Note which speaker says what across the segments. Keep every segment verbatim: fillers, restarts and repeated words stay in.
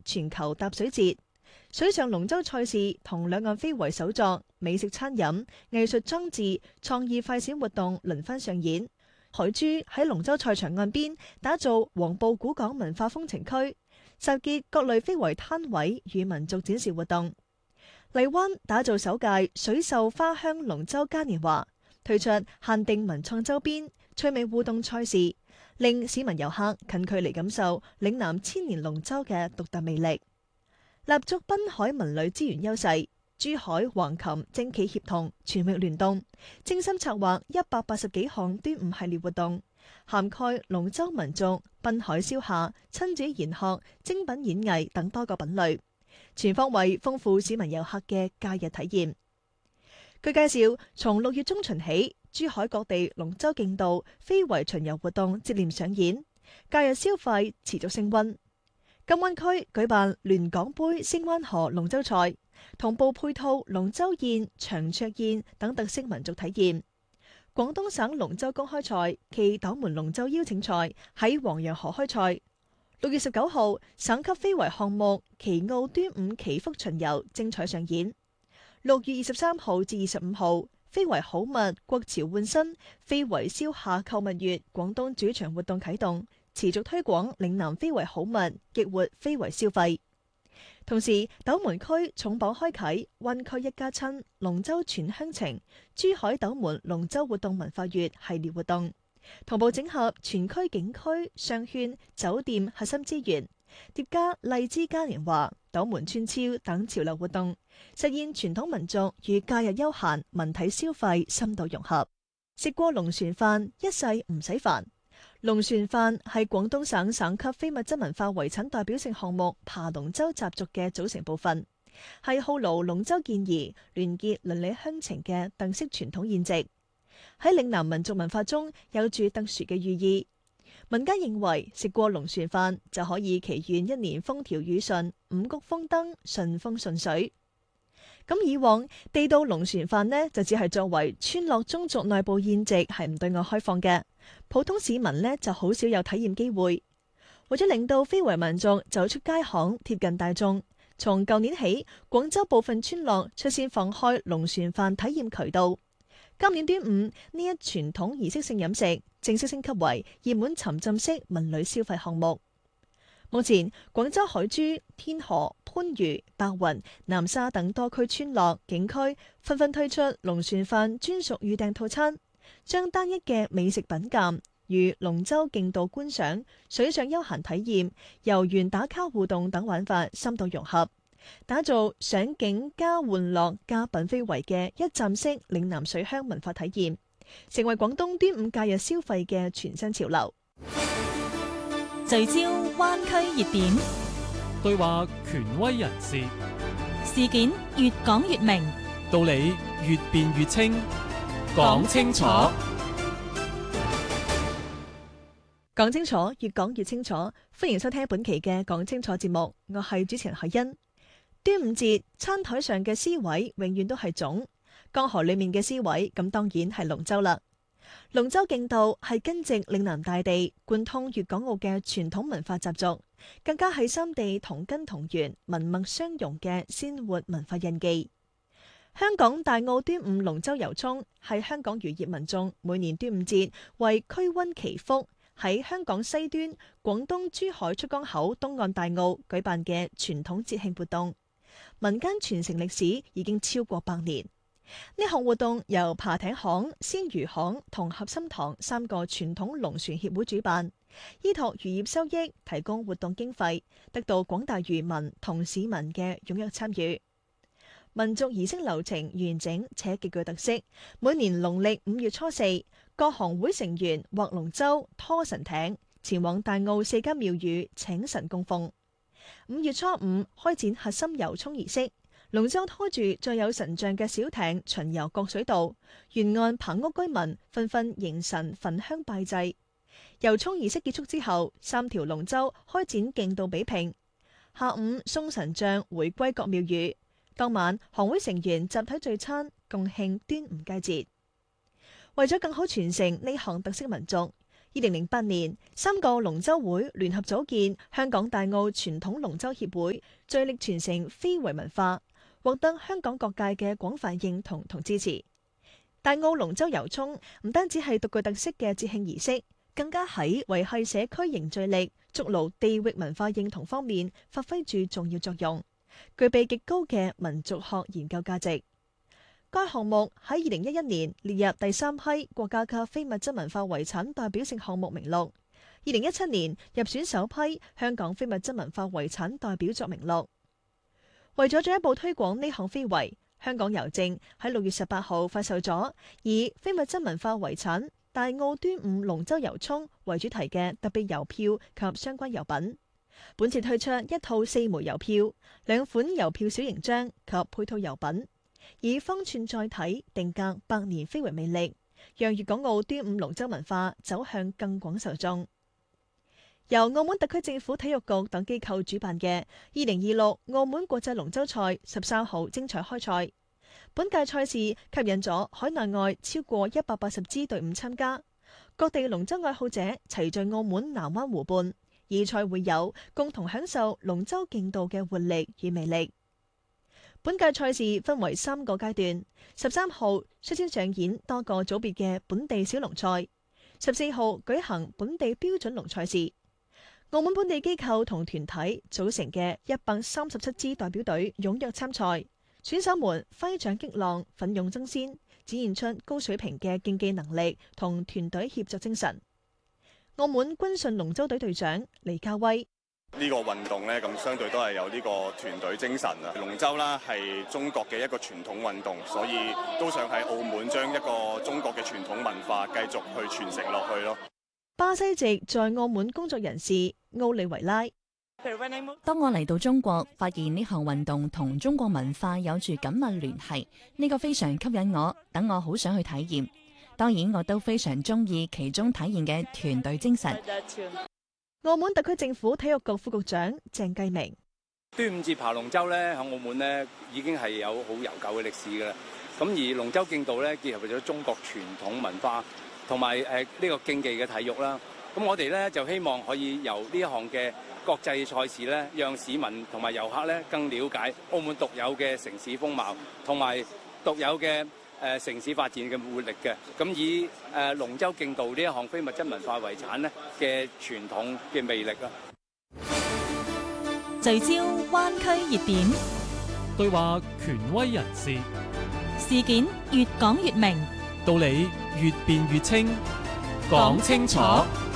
Speaker 1: 全球踏水節。水上龍舟賽事同兩岸非遺手作、美食餐飲、藝術裝置、創意快閃活動輪番上演。海珠喺龍舟賽場岸邊打造黃埔古港文化風情區，集結各類非遺攤位與民族展示活動。荔灣打造首屆水秀花香龍舟嘉年華，推出限定文創周邊、趣味互動賽事，令市民遊客近距離感受嶺南千年龍舟嘅獨特魅力。立足濱海文旅資源優勢，珠海橫琴正企協同全域聯動，精心策劃一百八十幾項端午系列活動，涵蓋龍舟民族、濱海消夏、親子研學、精品演藝等多個品類，全方位豐富市民遊客嘅假日體驗。據介紹，從六月中旬起，珠海各地龍舟競渡、非遺巡遊活動接連上演，假日消費持續升溫。金灣區舉辦聯港杯星灣河龍舟賽，同步配套龍舟宴、長桌宴等特色民族體驗。廣東省龍舟公開賽暨斗門龍舟邀請賽喺黃楊河開賽。六月十九號，省級非遺項目旗澳端午祈福巡遊精彩上演。六月二十三號至二十五號，非遺好物國潮換新、非遺消夏購物月廣東主場活動啟動，持續推廣嶺南非遺好物，激活非遺消費。同時，斗門區重磅開啟灣區一家親龍舟傳鄉情珠海斗門龍舟活動文化月系列活動，同步整合全區景區、商圈、酒店核心資源，疊加荔枝嘉年華、斗門村超等潮流活動，實現傳統民族與假日休閒文體消費深度融合。食過龍船飯，一世唔使煩。龍船飯係廣東省省級非物質文化遺產代表性項目爬龍舟習俗嘅組成部分，係號勞龍舟健兒、聯結鄰里鄉情嘅特色傳統宴席，喺嶺南民族文化中有住特殊嘅寓意。民間認為食過龍船飯就可以祈願一年風調雨順、五穀豐登、順風順水。咁以往地道龍船飯呢，就只係作為村落宗族內部宴席，係唔對外開放嘅，普通市民呢，就好少有體驗機會。為咗令到非遺民族走出街巷，貼近大眾，從舊年起，廣州部分村落率先放開龍船飯體驗渠道。今年端午呢一傳統儀式性飲食正式升級為熱門沉浸式文旅消費項目。目前，廣州海珠、天河、番禺、白雲、南沙等多區村落景區紛紛推出龍船飯專屬預訂套餐，將單一嘅美食品鑑與龍舟競渡觀賞、水上休閒體驗、遊園打卡互動等玩法深度融合，打造賞景加玩樂加品非遺嘅一站式嶺南水鄉文化體驗，成為廣東端午假日消費嘅全新潮流。
Speaker 2: 聚焦灣區熱點，
Speaker 3: 對話權威人士，
Speaker 2: 事件越講越明，
Speaker 3: 道理越辯越清，講清楚，
Speaker 1: 講清楚，越講越清楚。歡迎收聽本期嘅講清楚節目，我係主持人海欣。端午節餐台上嘅詩位永遠都係粽，江河裏面嘅詩位咁當然係龍舟啦。龍舟競渡係根植嶺南大地、貫通粵港澳嘅傳統文化習俗，更加係三地同根同源、文脈相融嘅鮮活文化印記。香港大澳端午龍舟遊涌係香港漁業民眾每年端午節為驅瘟祈福，喺香港西端廣東珠海出江口東岸大澳舉辦嘅傳統節慶活動，民間傳承歷史已經超過百年。呢項活動由爬艇行、鮮魚行同合心堂三個傳統龍船協會主辦，依託漁業收益提供活動經費，得到廣大漁民同市民嘅踴躍參與。民族儀式流程完整且極具特色，每年農曆五月初四，各行會成員劃龍舟、拖神艇前往大澳四間廟宇請神供奉。五月初五開展核心遊涌儀式。龍舟拖住載有神像嘅小艇巡遊各水道，沿岸棚屋居民紛紛迎神焚香拜祭。遊涌儀式結束之後，三條龍舟開展競渡比拼。下午送神像回歸各廟宇，當晚行會成員集體聚餐，共慶端午佳節。為咗更好傳承呢項特色民俗， 二零零八年，三個龍舟會聯合組建香港大澳傳統龍舟協會，致力傳承非遺文化，獲得香港各界嘅廣泛認同同支持。大澳龍舟遊涌唔單止係獨具特色嘅節慶儀式，更加喺維繫社區凝聚力、築牢地域文化認同方面發揮住重要作用，具備極高嘅民族學研究價值。該項目喺二零一一年列入第三批國家級非物質文化遺產代表性項目名錄，二零一七年入選首批香港非物質文化遺產代表作名錄。為咗進一步推廣呢項非遺，香港郵政喺六月十八號發售咗以非物質文化遺產大澳端午龍舟遊涌為主題嘅特別郵票及相關郵品。本次推出一套四枚郵票、兩款郵票小型張及配套郵品，以方寸載體定格百年非遺魅力，讓粵港澳端午龍舟文化走向更廣受眾。由澳門特區政府體育局等機構主辦嘅二零二六澳門國際龍舟賽十三號精彩開賽。本屆賽事吸引咗海內外超過一百八十支隊伍參加，各地龍舟愛好者齊聚澳門南灣湖畔，以賽會友，共同享受龍舟競渡嘅活力與魅力。本屆賽事分為三個階段，十三號率先上演多個組別嘅本地小龍賽，十四號舉行本地標準龍賽事。澳門本地機構同團體組成嘅一百三十七支代表隊踴躍參賽，選手們揮槳擊浪，奮勇爭先，展現出高水平嘅競技能力同團隊協作精神。澳門軍順龍舟隊隊長黎家威：
Speaker 4: 呢個運動呢，咁相對都係有呢個團隊精神啊！龍舟啦係中國嘅一個傳統運動，所以都想喺澳門將一個中國嘅傳統文化繼續去傳承落去咯。
Speaker 1: 巴西籍在澳門工作人士奧利維拉：
Speaker 2: 當我嚟到中國，發現呢項運動同中國文化有住緊密聯繫，呢個非常吸引我，等我好想去體驗。當然，我都非常中意其中體現嘅團隊精神。
Speaker 1: 澳門特區政府體育局副局長鄭繼明：
Speaker 5: 端午節爬龍舟咧，喺澳門咧已經係有好悠久嘅歷史㗎啦。咁而龍舟競渡咧，結合咗中國傳統文化同埋誒呢個競技嘅體育啦。咁我哋咧就希望可以由呢一項嘅國際賽事咧，讓市民同埋遊客咧更了解澳門獨有嘅城市風貌同埋獨有嘅誒城市發展嘅活力嘅。咁以誒龍舟競渡呢一項非物質文化遺產咧嘅傳統嘅魅力啊！
Speaker 2: 聚焦灣區熱點，
Speaker 3: 對話權威人士，
Speaker 2: 事件越講越明，
Speaker 3: 道理越辯越清，講清楚。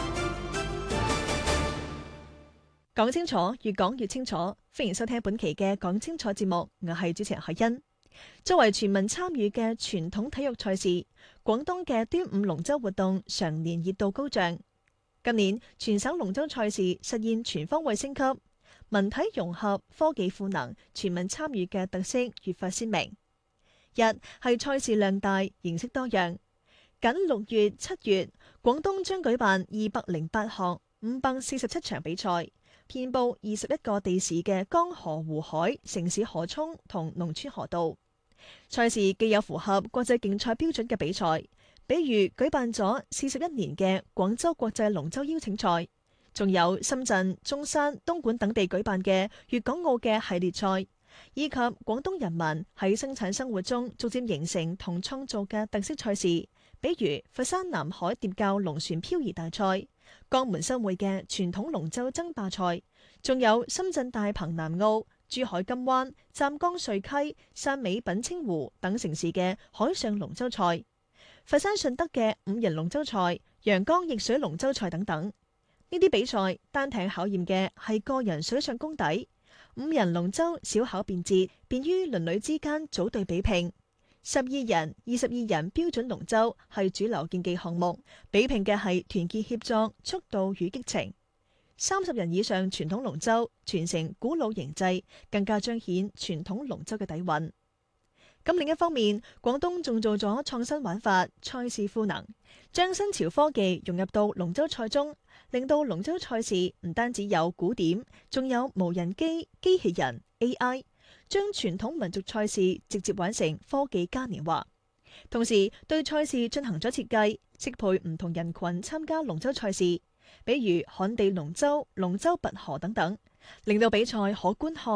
Speaker 1: 講清楚，越講越清楚。歡迎收聽本期嘅講清楚節目，我係主持人海欣。作為全民參與嘅傳統體育賽事，廣東嘅端午龍舟活動常年熱度高漲。今年全省龍舟賽事實現全方位升級，文體融合、科技賦能、全民參與嘅特色越發鮮明。一係賽事量大、形式多樣。僅六月、七月，廣東將舉辦二百零八項、五百四十七場比賽，遍佈二十一個地市嘅江河湖海、城市河涌同農村河道。賽事既有符合國際競賽標準嘅比賽，比如舉辦咗四十一年嘅廣州國際龍舟邀請賽，仲有深圳、中山、東莞等地舉辦嘅粵港澳嘅系列賽，以及廣東人民喺生產生活中逐漸形成同創造嘅特色賽事，比如佛山南海疊滘龍船漂移大賽、江門新會嘅傳統龍舟爭霸賽，仲有深圳大鵬南澳、珠海金灣、湛江瑞溪、汕尾品清湖等城市嘅海上龍舟賽，佛山順德嘅五人龍舟賽、陽江逆水龍舟賽等等。呢啲比賽單艇考驗嘅係個人水上功底，五人龍舟小巧便捷，便於鄰里之間組隊比拼。十二人、二十二人標準龍舟係主流競技項目，比拼嘅係團結協作、速度與激情。三十人以上傳統龍舟傳承古老形制，更加彰顯傳統龍舟嘅底蘊。咁另一方面，廣東仲做咗創新玩法，賽事賦能，將新潮科技融入到龍舟賽中，令到龍舟賽事唔單止有古典，仲有無人機、機器人、A I， 將傳統民族賽事直接玩成科技嘉年華。 同時對賽事進行咗設計，適配唔同人群參加龍舟賽事，比如旱地龍舟、龍舟拔河等等，令到比賽可觀看